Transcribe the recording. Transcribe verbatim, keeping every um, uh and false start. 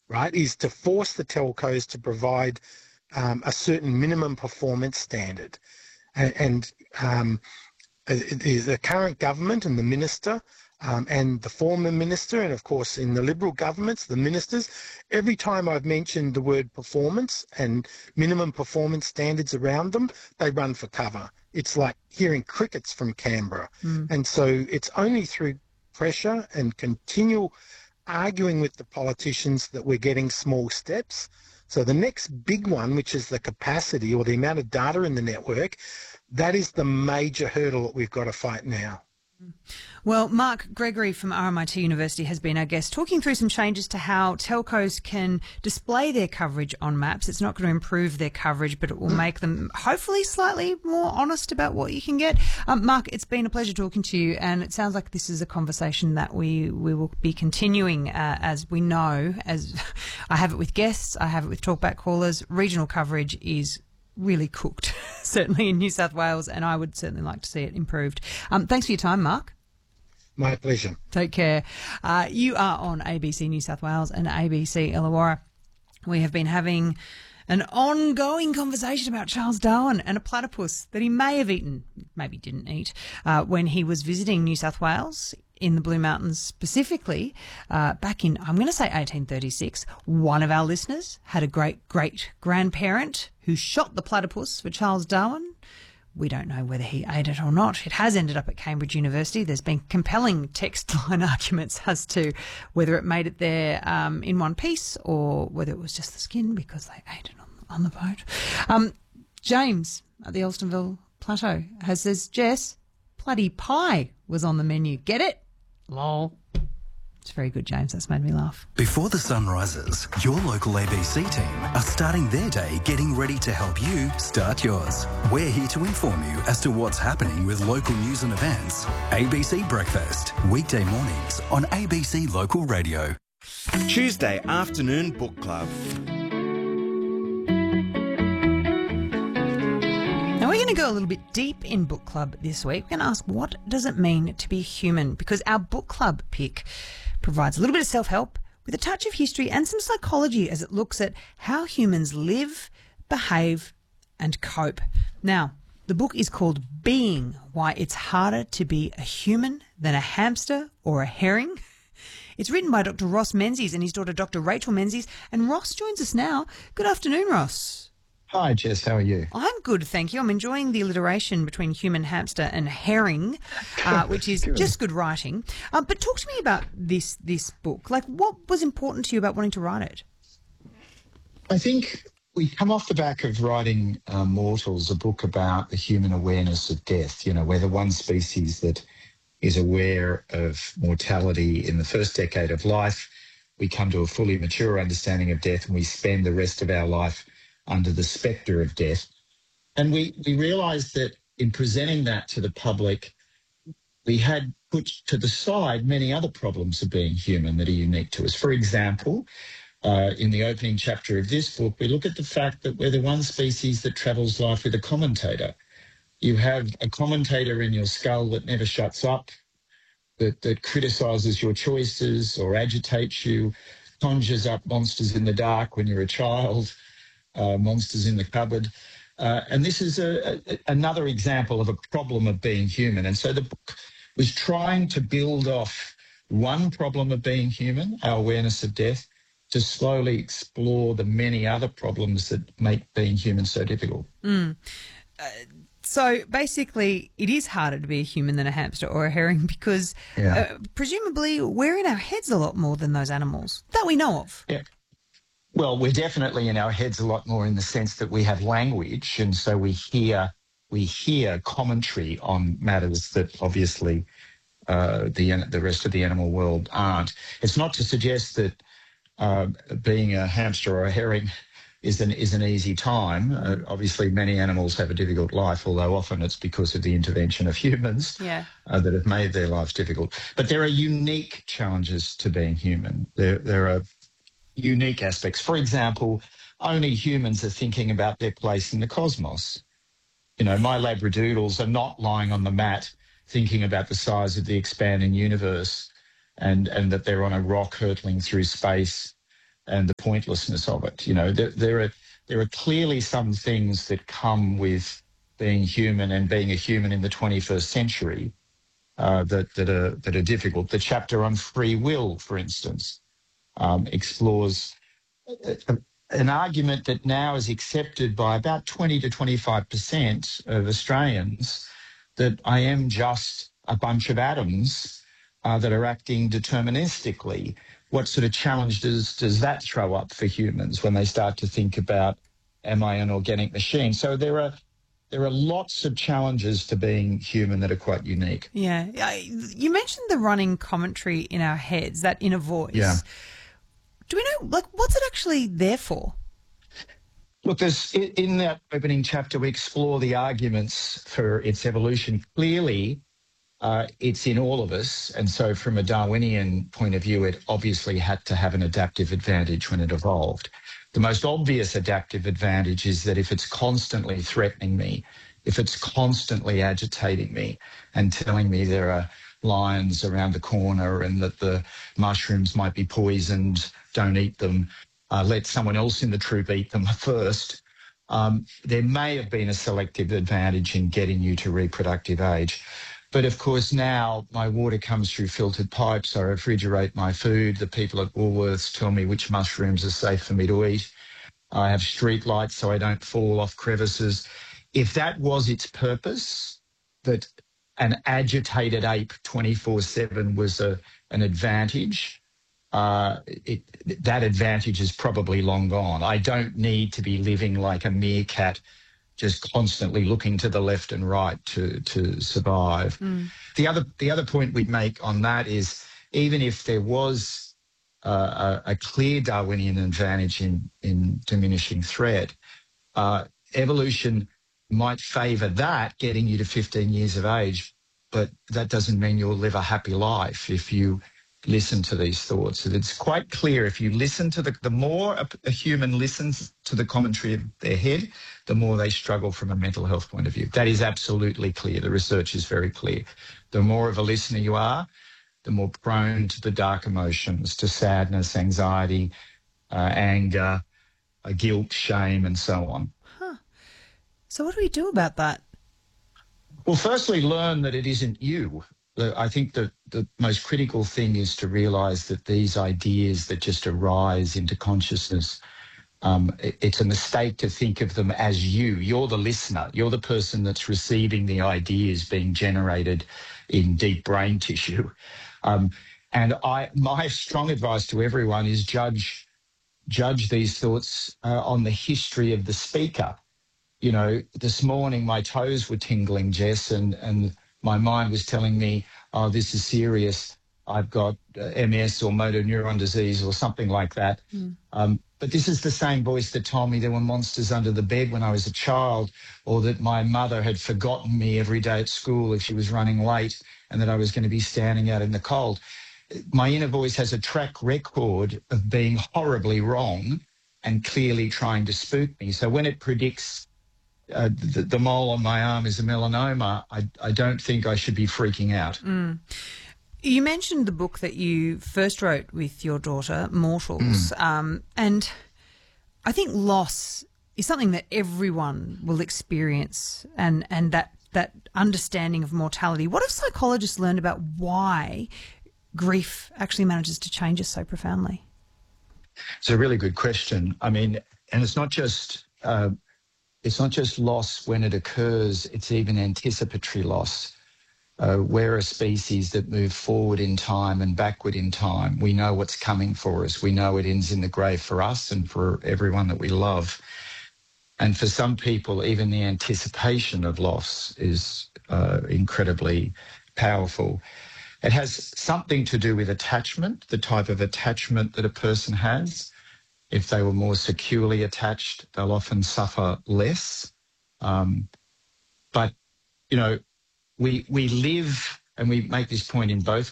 right, is to force the telcos to provide um, a certain minimum performance standard. And, and um, the, the current government and the minister um, and the former minister, and of course in the Liberal governments, the ministers, every time I've mentioned the word performance and minimum performance standards around them, they run for cover. It's like hearing crickets from Canberra. Mm. And so it's only through pressure and continual arguing with the politicians that we're getting small steps. So the next big one, which is the capacity or the amount of data in the network, that is the major hurdle that we've got to fight now. Well, Mark Gregory from R M I T University has been our guest, talking through some changes to how telcos can display their coverage on maps. It's not going to improve their coverage, but it will make them hopefully slightly more honest about what you can get. Um, Mark, it's been a pleasure talking to you, and it sounds like this is a conversation that we, we will be continuing uh, as we know. As I have it with guests, I have it with talkback callers, regional coverage is really cooked, certainly in New South Wales, and I would certainly like to see it improved. Um, thanks for your time, Mark. My pleasure. Take care. Uh, you are on A B C New South Wales and A B C Illawarra. We have been having an ongoing conversation about Charles Darwin and a platypus that he may have eaten, maybe didn't eat, uh, when he was visiting New South Wales in the Blue Mountains specifically, uh, back in, I'm going to say eighteen thirty-six. One of our listeners had a great-great-grandparent who shot the platypus for Charles Darwin. We don't know whether he ate it or not. It has ended up at Cambridge University. There's been compelling text line arguments as to whether it made it there um, in one piece or whether it was just the skin because they ate it on, on the boat. Um, James at the Alstonville Plateau has says, Jess, bloody pie was on the menu. Get it? Lol. It's very good, James. That's made me laugh. Before the sun rises, your local A B C team are starting their day getting ready to help you start yours. We're here to inform you as to what's happening with local news and events. A B C Breakfast, weekday mornings on A B C Local Radio. Tuesday afternoon book club. Now, we're going to go a little bit deep in book club this week. We're going to ask, what does it mean to be human? Because our book club pick provides a little bit of self-help with a touch of history and some psychology as it looks at how humans live, behave and cope. Now, the book is called Being, Why It's Harder to Be a Human Than a Hamster or a Herring. It's written by Doctor Ross Menzies and his daughter Doctor Rachel Menzies. And Ross joins us now. Good afternoon, Ross. Hi, Jess. How are you? I'm good, thank you. I'm enjoying the alliteration between human, hamster and herring, uh, which is Good. just good writing. Uh, but talk to me about this this book. Like, what was important to you about wanting to write it? I think we come off the back of writing uh, Mortals, a book about the human awareness of death. You know, we're the one species that is aware of mortality in the first decade of life. We come to a fully mature understanding of death and we spend the rest of our life under the spectre of death. And we, we realised that in presenting that to the public, we had put to the side many other problems of being human that are unique to us. For example, uh, in the opening chapter of this book, we look at the fact that we're the one species that travels life with a commentator. You have a commentator in your skull that never shuts up, that, that criticises your choices or agitates you, conjures up monsters in the dark when you're a child, Uh, monsters in the cupboard. Uh, and this is a, a, another example of a problem of being human. And so the book was trying to build off one problem of being human, our awareness of death, to slowly explore the many other problems that make being human so difficult. Mm. Uh, so basically it is harder to be a human than a hamster or a herring because Yeah. uh, presumably we're in our heads a lot more than those animals that we know of. Yeah. Well, we're definitely in our heads a lot more in the sense that we have language, and so we hear we hear commentary on matters that obviously uh, the the rest of the animal world aren't. It's not to suggest that uh, being a hamster or a herring is an is an easy time. Uh, obviously, many animals have a difficult life, although often it's because of the intervention of humans Yeah. uh, that have made their lives difficult. But there are unique challenges to being human. There there are unique aspects. For example, only humans are thinking about their place in the cosmos. You know, my Labradoodles are not lying on the mat thinking about the size of the expanding universe and, and that they're on a rock hurtling through space and the pointlessness of it. You know, there, there are there are clearly some things that come with being human and being a human in the twenty-first century uh, that that are that are difficult. The chapter on free will, for instance, um, explores a, a, an argument that now is accepted by about twenty to twenty-five percent of Australians, that I am just a bunch of atoms uh, that are acting deterministically. What sort of challenge does, does that throw up for humans when they start to think about, am I an organic machine? So there are there are lots of challenges to being human that are quite unique. Yeah. You mentioned the running commentary in our heads, that inner voice. Yeah. Do we know, like, what's it actually there for? Look, there's, in that opening chapter, we explore the arguments for its evolution. Clearly, uh, it's in all of us. And so from a Darwinian point of view, it obviously had to have an adaptive advantage when it evolved. The most obvious adaptive advantage is that if it's constantly threatening me, if it's constantly agitating me and telling me there are lions around the corner and that the mushrooms might be poisoned, don't eat them, uh, let someone else in the troop eat them first, um, there may have been a selective advantage in getting you to reproductive age. But of course now my water comes through filtered pipes, I refrigerate my food, the people at Woolworths tell me which mushrooms are safe for me to eat. I have street lights so I don't fall off crevices. If that was its purpose, that an agitated ape twenty-four seven was a, an advantage, uh, it, that advantage is probably long gone. I don't need to be living like a meerkat, just constantly looking to the left and right to, to survive. Mm. The other the other point we'd make on that is, even if there was uh, a, a clear Darwinian advantage in, in diminishing threat, uh, evolution might favour that, getting you to fifteen years of age, but that doesn't mean you'll live a happy life if you listen to these thoughts. And it's quite clear, if you listen to the, the more a, a human listens to the commentary of their head, the more they struggle from a mental health point of view. That is absolutely clear. The research is very clear. The more of a listener you are, the more prone to the dark emotions, to sadness, anxiety, uh, anger, uh, guilt, shame, and so on. Huh. So what do we do about that? Well, firstly, learn that it isn't you. I think that the most critical thing is to realise that these ideas that just arise into consciousness, um, it, it's a mistake to think of them as you. You're the listener. You're the person that's receiving the ideas being generated in deep brain tissue. Um, and I, my strong advice to everyone is judge, judge these thoughts uh, on the history of the speaker. You know, this morning my toes were tingling, Jess, and, and my mind was telling me, oh, this is serious. I've got uh, M S or motor neuron disease or something like that. Mm. Um, but this is the same voice that told me there were monsters under the bed when I was a child, or that my mother had forgotten me every day at school if she was running late and that I was going to be standing out in the cold. My inner voice has a track record of being horribly wrong and clearly trying to spook me. So when it predicts Uh, the, the mole on my arm is a melanoma, I, I don't think I should be freaking out. Mm. You mentioned the book that you first wrote with your daughter, Mortals, mm. um, and I think loss is something that everyone will experience, and, and that, that understanding of mortality. What have psychologists learned about why grief actually manages to change us so profoundly? It's a really good question. I mean, and it's not just... Uh, It's not just loss when it occurs, it's even anticipatory loss. Uh, we're a species that move forward in time and backward in time. We know what's coming for us. We know it ends in the grave for us and for everyone that we love. And for some people, even the anticipation of loss is uh, incredibly powerful. It has something to do with attachment, the type of attachment that a person has. If they were more securely attached, they'll often suffer less. Um, but, you know, we we live, and we make this point in both